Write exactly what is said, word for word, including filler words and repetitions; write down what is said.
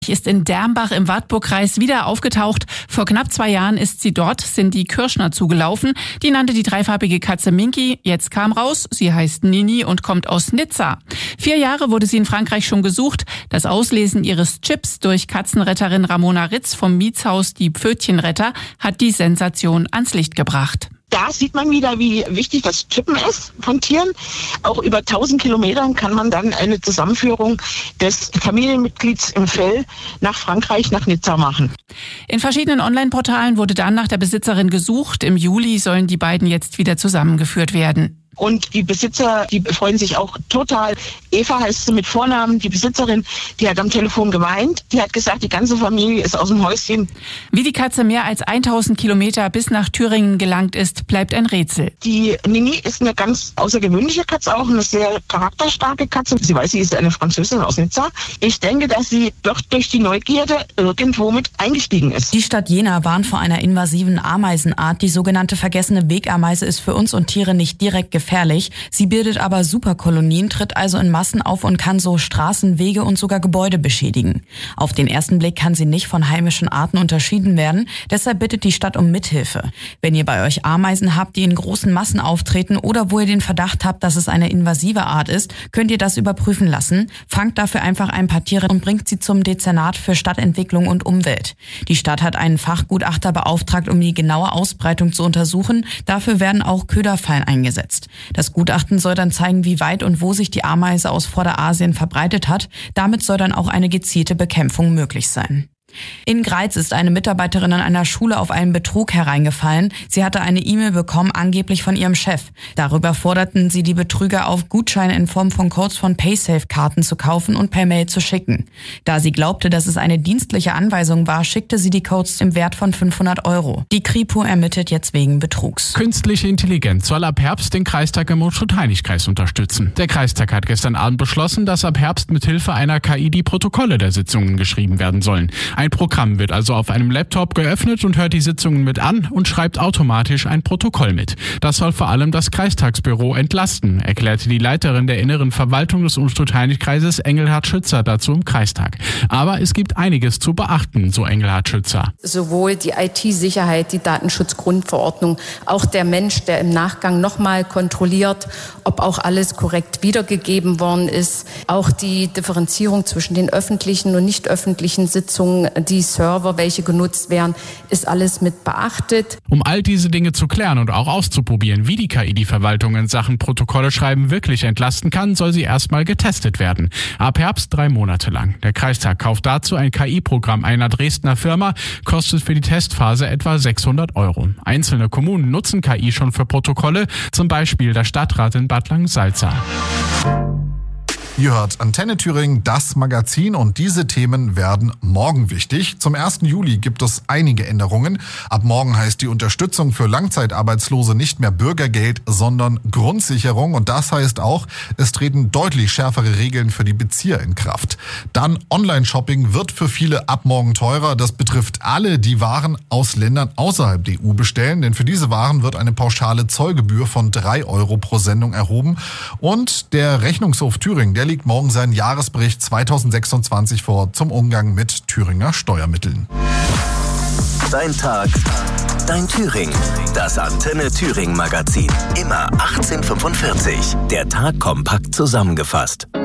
Ist in Dermbach im Wartburgkreis wieder aufgetaucht. Vor knapp zwei Jahren ist sie dort, Cindy Kirschner, zugelaufen. Die nannte die dreifarbige Katze Minky. Jetzt kam raus, sie heißt Nini und kommt aus Nizza. Vier Jahre wurde sie in Frankreich schon gesucht. Das Auslesen ihres Chips durch Katzenretterin Ramona Ritz vom Mietshaus Die Pfötchenretter hat die Sensation ans Licht gebracht. Da sieht man wieder, wie wichtig das Chippen ist von Tieren. Auch über tausend Kilometern kann man dann eine Zusammenführung des Familienmitglieds im Fell nach Frankreich, nach Nizza machen. In verschiedenen Online-Portalen wurde dann nach der Besitzerin gesucht. Im Juli sollen die beiden jetzt wieder zusammengeführt werden. Und die Besitzer, die freuen sich auch total. Eva heißt sie mit Vornamen, die Besitzerin, die hat am Telefon geweint. Die hat gesagt, die ganze Familie ist aus dem Häuschen. Wie die Katze mehr als tausend Kilometer bis nach Thüringen gelangt ist, bleibt ein Rätsel. Die Nini ist eine ganz außergewöhnliche Katze, auch eine sehr charakterstarke Katze. Sie weiß, sie ist eine Französin aus Nizza. Ich denke, dass sie doch durch die Neugierde irgendwo mit eingestiegen ist. Die Stadt Jena warnt vor einer invasiven Ameisenart. Die sogenannte vergessene Wegameise ist für uns und Tiere nicht direkt gefährlich. Gefährlich. Sie bildet aber Superkolonien, tritt also in Massen auf und kann so Straßen, Wege und sogar Gebäude beschädigen. Auf den ersten Blick kann sie nicht von heimischen Arten unterschieden werden. Deshalb bittet die Stadt um Mithilfe. Wenn ihr bei euch Ameisen habt, die in großen Massen auftreten oder wo ihr den Verdacht habt, dass es eine invasive Art ist, könnt ihr das überprüfen lassen. Fangt dafür einfach ein paar Tiere und bringt sie zum Dezernat für Stadtentwicklung und Umwelt. Die Stadt hat einen Fachgutachter beauftragt, um die genaue Ausbreitung zu untersuchen. Dafür werden auch Köderfallen eingesetzt. Das Gutachten soll dann zeigen, wie weit und wo sich die Ameise aus Vorderasien verbreitet hat. Damit soll dann auch eine gezielte Bekämpfung möglich sein. In Greiz ist eine Mitarbeiterin an einer Schule auf einen Betrug hereingefallen. Sie hatte eine E-Mail bekommen, angeblich von ihrem Chef. Darüber forderten sie die Betrüger auf, Gutscheine in Form von Codes von Paysafe-Karten zu kaufen und per Mail zu schicken. Da sie glaubte, dass es eine dienstliche Anweisung war, schickte sie die Codes im Wert von fünfhundert Euro. Die Kripo ermittelt jetzt wegen Betrugs. Künstliche Intelligenz soll ab Herbst den Kreistag im Unschuld-Heinig-Kreis unterstützen. Der Kreistag hat gestern Abend beschlossen, dass ab Herbst mit Hilfe einer K I die Protokolle der Sitzungen geschrieben werden sollen. Ein Programm wird also auf einem Laptop geöffnet und hört die Sitzungen mit an und schreibt automatisch ein Protokoll mit. Das soll vor allem das Kreistagsbüro entlasten, erklärte die Leiterin der inneren Verwaltung des Unschuld-Heinig-Kreises Engelhard Schützer dazu im Kreistag. Aber es gibt einiges zu beachten, so Engelhard Schützer. Sowohl die I T-Sicherheit, die Datenschutzgrundverordnung, auch der Mensch, der im Nachgang nochmal kontrolliert, ob auch alles korrekt wiedergegeben worden ist, auch die Differenzierung zwischen den öffentlichen und nicht öffentlichen Sitzungen, die Server, welche genutzt werden, ist alles mit beachtet. Um all diese Dinge zu klären und auch auszuprobieren, wie die K I die Verwaltung in Sachen Protokolle schreiben wirklich entlasten kann, soll sie erstmal getestet werden. Ab Herbst drei Monate lang. Der Kreistag kauft dazu ein K I-Programm einer Dresdner Firma, kostet für die Testphase etwa sechshundert Euro. Einzelne Kommunen nutzen K I schon für Protokolle, zum Beispiel der Stadtrat in Bad Langensalza. Ihr hört Antenne Thüringen, das Magazin, und diese Themen werden morgen wichtig. Zum ersten Juli gibt es einige Änderungen. Ab morgen heißt die Unterstützung für Langzeitarbeitslose nicht mehr Bürgergeld, sondern Grundsicherung. Und das heißt auch, es treten deutlich schärfere Regeln für die Bezieher in Kraft. Dann Online-Shopping wird für viele ab morgen teurer. Das betrifft alle, die Waren aus Ländern außerhalb der E U bestellen. Denn für diese Waren wird eine pauschale Zollgebühr von drei Euro pro Sendung erhoben. Und der Rechnungshof Thüringen, der legt morgen seinen Jahresbericht zweitausendsechsundzwanzig vor zum Umgang mit Thüringer Steuermitteln. Dein Tag, dein Thüringen. Das Antenne Thüringen Magazin. Immer achtzehn Uhr fünfundvierzig. Der Tag kompakt zusammengefasst.